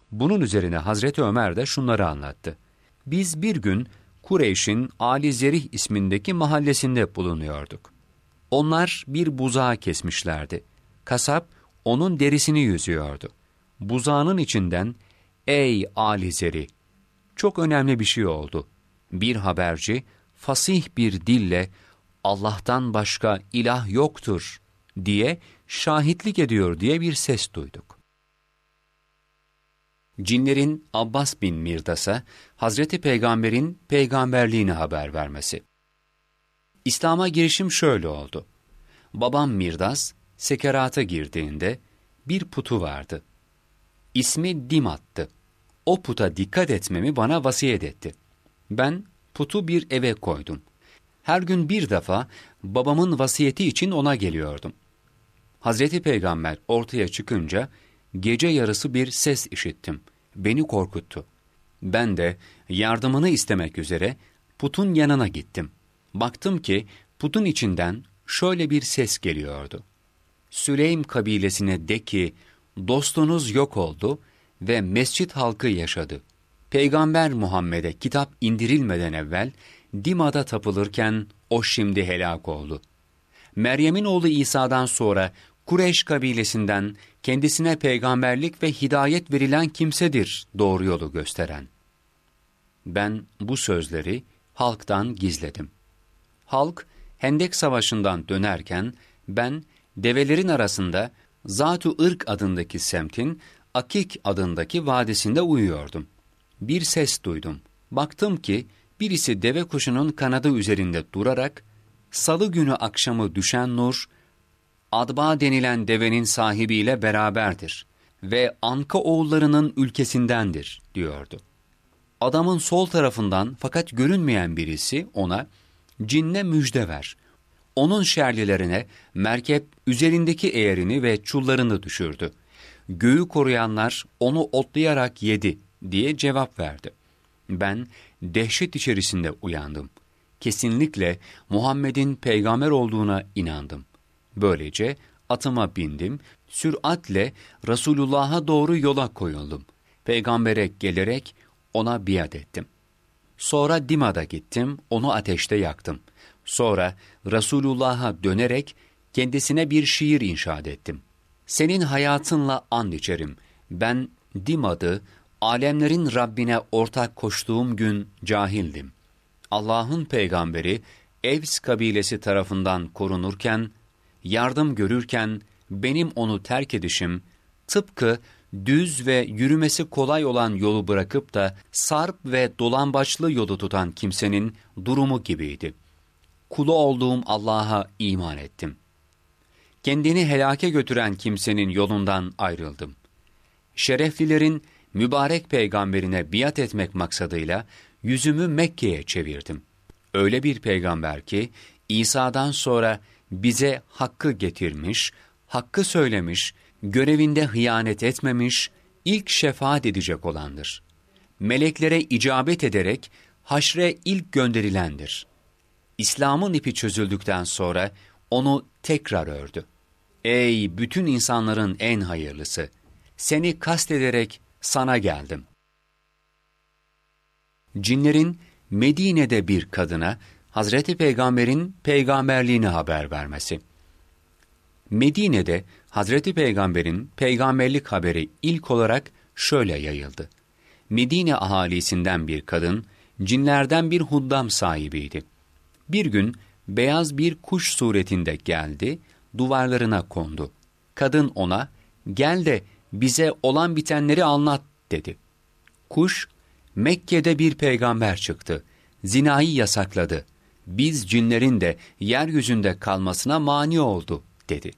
Bunun üzerine Hazreti Ömer de şunları anlattı. Biz bir gün Kureyş'in Ali Zerih ismindeki mahallesinde bulunuyorduk. Onlar bir buzağı kesmişlerdi. Kasap onun derisini yüzüyordu. Buzağının içinden, "Ey Ali Zerih, çok önemli bir şey oldu." Bir haberci fasih bir dille "Allah'tan başka ilah yoktur" diye şahitlik ediyor diye bir ses duyduk. Cinlerin Abbas bin Mirdas'a Hazreti Peygamber'in peygamberliğini haber vermesi. İslam'a girişim şöyle oldu. Babam Mirdas sekerata girdiğinde bir putu vardı. İsmi Dimat'tı. O puta dikkat etmemi bana vasiyet etti. Ben putu bir eve koydum. Her gün bir defa babamın vasiyeti için ona geliyordum. Hazreti Peygamber ortaya çıkınca gece yarısı bir ses işittim. Beni korkuttu. Ben de yardımını istemek üzere putun yanına gittim. Baktım ki putun içinden şöyle bir ses geliyordu. "Süleym kabilesine de ki, dostunuz yok oldu ve mescit halkı yaşadı. Peygamber Muhammed'e kitap indirilmeden evvel Dima'da tapılırken o şimdi helak oldu. Meryem'in oğlu İsa'dan sonra Kureyş kabilesinden kendisine peygamberlik ve hidayet verilen kimsedir doğru yolu gösteren." Ben bu sözleri halktan gizledim. Halk Hendek Savaşı'ndan dönerken ben develerin arasında Zat-ı Irk adındaki semtin Akik adındaki vadisinde uyuyordum. Bir ses duydum. Baktım ki birisi deve kuşunun kanadı üzerinde durarak "Salı günü akşamı düşen nur, Adba denilen devenin sahibiyle beraberdir ve Anka oğullarının ülkesindendir" diyordu. Adamın sol tarafından fakat görünmeyen birisi ona "Cinne müjde ver. Onun şerlilerine merkep üzerindeki eğerini ve çullarını düşürdü. Göğü koruyanlar onu otlayarak yedi" diye cevap verdi. Ben dehşet içerisinde uyandım. Kesinlikle Muhammed'in peygamber olduğuna inandım. Böylece atıma bindim, süratle Resulullah'a doğru yola koyuldum. Peygambere gelerek ona biat ettim. Sonra Dima'da gittim, onu ateşte yaktım. Sonra Resulullah'a dönerek kendisine bir şiir inşa ettim. "Senin hayatınla and içerim. Ben Dima'da alemlerin Rabbine ortak koştuğum gün cahildim. Allah'ın peygamberi Evs kabilesi tarafından korunurken, yardım görürken benim onu terk edişim, tıpkı düz ve yürümesi kolay olan yolu bırakıp da sarp ve dolambaçlı yolu tutan kimsenin durumu gibiydi. Kulu olduğum Allah'a iman ettim. Kendini helake götüren kimsenin yolundan ayrıldım. Şereflilerin mübarek peygamberine biat etmek maksadıyla yüzümü Mekke'ye çevirdim. Öyle bir peygamber ki İsa'dan sonra bize hakkı getirmiş, hakkı söylemiş, görevinde hıyanet etmemiş, ilk şefaat edecek olandır. Meleklere icabet ederek haşre ilk gönderilendir. İslam'ın ipi çözüldükten sonra onu tekrar ördü. Ey bütün insanların en hayırlısı! Seni kastederek sana geldim. Cinlerin Medine'de bir kadına Hazreti Peygamber'in peygamberliğini haber vermesi. Medine'de Hazreti Peygamber'in peygamberlik haberi ilk olarak şöyle yayıldı. Medine ahalisinden bir kadın, cinlerden bir huddam sahibiydi. Bir gün beyaz bir kuş suretinde geldi, duvarlarına kondu. Kadın ona, "Gel de bize olan bitenleri anlat" dedi. Kuş, "Mekke'de bir peygamber çıktı, zinayı yasakladı. Biz cinlerin de yeryüzünde kalmasına mani oldu" dedi.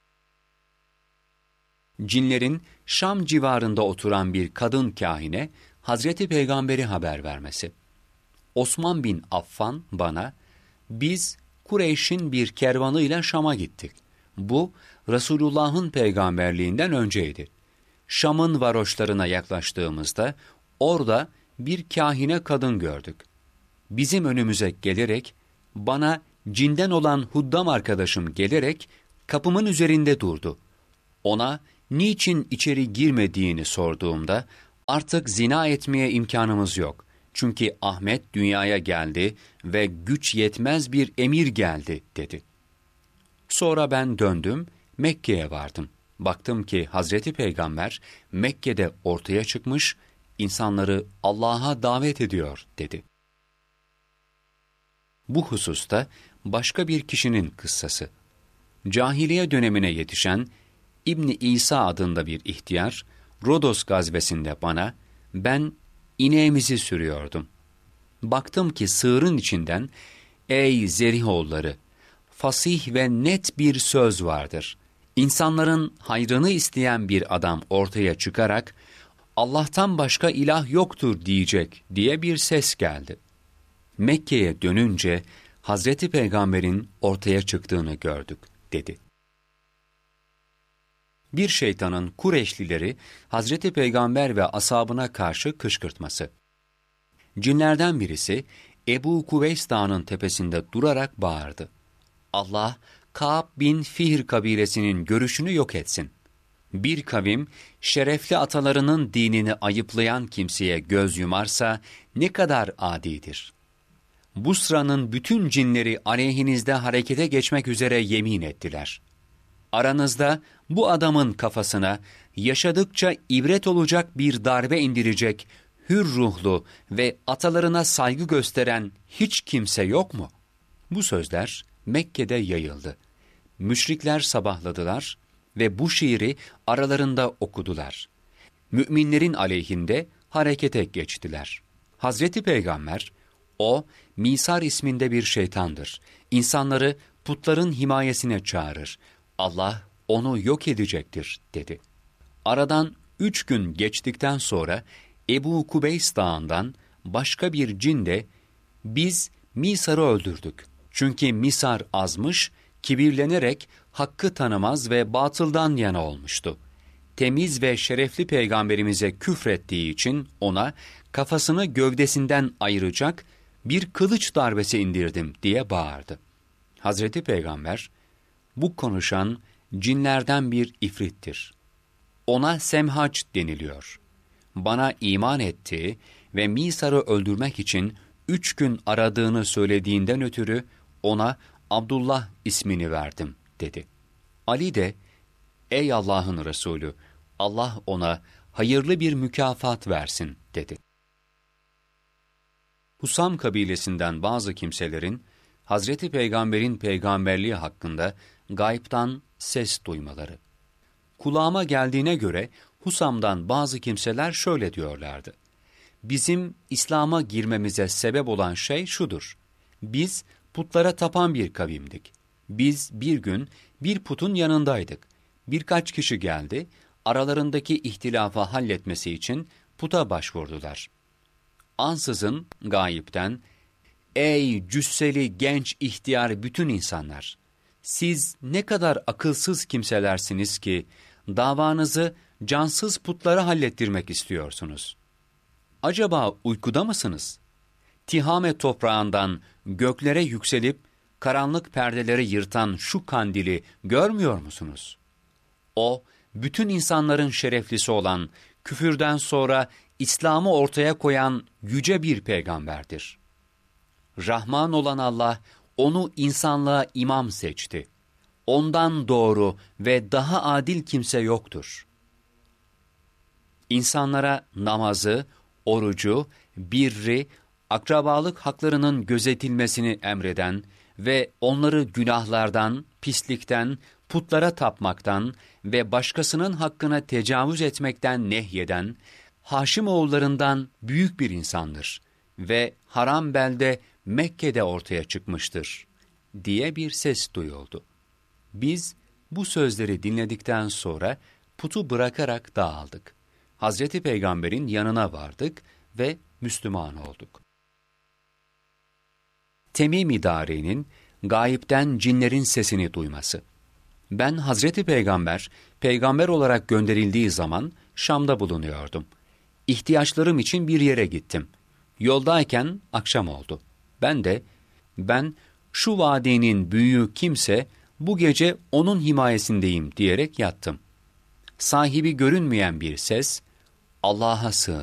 Cinlerin Şam civarında oturan bir kadın kâhine Hazreti Peygamber'i haber vermesi. Osman bin Affan bana, "Biz Kureyş'in bir kervanıyla Şam'a gittik. Bu Resulullah'ın peygamberliğinden önceydi. Şam'ın varoşlarına yaklaştığımızda orada bir kâhine kadın gördük. Bizim önümüze gelerek, bana cinden olan huddam arkadaşım gelerek kapımın üzerinde durdu. Ona niçin içeri girmediğini sorduğumda Artık zina etmeye imkanımız yok. Çünkü Ahmet dünyaya geldi ve güç yetmez bir emir geldi dedi. Sonra ben döndüm, Mekke'ye vardım. Baktım ki Hazreti Peygamber Mekke'de ortaya çıkmış, insanları Allah'a davet ediyor dedi. Bu hususta başka bir kişinin kıssası. Cahiliye dönemine yetişen İbni İsa adında bir ihtiyar, Rodos gazvesinde bana, ben ineğimizi sürüyordum. Baktım ki sığırın içinden, ey Zerihoğulları, fasih ve net bir söz vardır. İnsanların hayrını isteyen bir adam ortaya çıkarak, Allah'tan başka ilah yoktur diyecek diye bir ses geldi. Mekke'ye dönünce Hazreti Peygamber'in ortaya çıktığını gördük dedi. Bir şeytanın Kureyşlileri Hazreti Peygamber ve ashabına karşı kışkırtması. Cinlerden birisi Ebu Kuveys Dağı'nın tepesinde durarak bağırdı. Allah, Ka'b bin Fihr kabilesinin görüşünü yok etsin. Bir kavim, şerefli atalarının dinini ayıplayan kimseye göz yumarsa ne kadar adidir. Busra'nın bütün cinleri aleyhinizde harekete geçmek üzere yemin ettiler. Aranızda bu adamın kafasına yaşadıkça ibret olacak bir darbe indirecek, hür ruhlu ve atalarına saygı gösteren hiç kimse yok mu? Bu sözler Mekke'de yayıldı. Müşrikler sabahladılar ve bu şiiri aralarında okudular. Müminlerin aleyhinde harekete geçtiler. Hazreti Peygamber, o, Misar isminde bir şeytandır. İnsanları putların himayesine çağırır. Allah onu yok edecektir, dedi. Aradan 3 gün geçtikten sonra Ebu Kubeys Dağı'ndan başka bir cin de, biz Misar'ı öldürdük. Çünkü Misar azmış, kibirlenerek hakkı tanımaz ve batıldan yana olmuştu. Temiz ve şerefli peygamberimize küfrettiği için ona kafasını gövdesinden ayıracak bir kılıç darbesi indirdim diye bağırdı. Hazreti Peygamber, bu konuşan cinlerden bir ifrittir. Ona Semhaç deniliyor. Bana iman etti ve Misar'ı öldürmek için 3 gün aradığını söylediğinden ötürü ona Abdullah ismini verdim, dedi. Ali de, ey Allah'ın Resulü, Allah ona hayırlı bir mükafat versin, dedi. Husam kabilesinden bazı kimselerin, Hazreti Peygamber'in peygamberliği hakkında gaybtan ses duymaları. Kulağıma geldiğine göre Husam'dan bazı kimseler şöyle diyorlardı. Bizim İslam'a girmemize sebep olan şey şudur. Biz putlara tapan bir kavimdik. Biz bir gün bir putun yanındaydık. Birkaç kişi geldi, aralarındaki ihtilafı halletmesi için puta başvurdular. Ansızın gayipten, ey cüsseli genç ihtiyar bütün insanlar! Siz ne kadar akılsız kimselersiniz ki davanızı cansız putlara hallettirmek istiyorsunuz. Acaba uykuda mısınız? Tihame toprağından göklere yükselip karanlık perdeleri yırtan şu kandili görmüyor musunuz? O, bütün insanların şereflisi olan, küfürden sonra İslam'ı ortaya koyan yüce bir peygamberdir. Rahman olan Allah, onu insanlığa imam seçti. Ondan doğru ve daha adil kimse yoktur. İnsanlara namazı, orucu, birri, akrabalık haklarının gözetilmesini emreden ve onları günahlardan, pislikten, putlara tapmaktan ve başkasının hakkına tecavüz etmekten nehyeden, Haşimoğullarından büyük bir insandır ve haram belde Mekke'de ortaya çıkmıştır, diye bir ses duyuldu. Biz bu sözleri dinledikten sonra putu bırakarak dağıldık. Hazreti Peygamber'in yanına vardık ve Müslüman olduk. Temim-i Dari'nin gayipten cinlerin sesini duyması. Ben Hazreti Peygamber, peygamber olarak gönderildiği zaman Şam'da bulunuyordum. İhtiyaçlarım için bir yere gittim. Yoldayken akşam oldu. Ben şu vadinin büyüğü kimse bu gece onun himayesindeyim diyerek yattım. Sahibi görünmeyen bir ses, Allah'a sığın.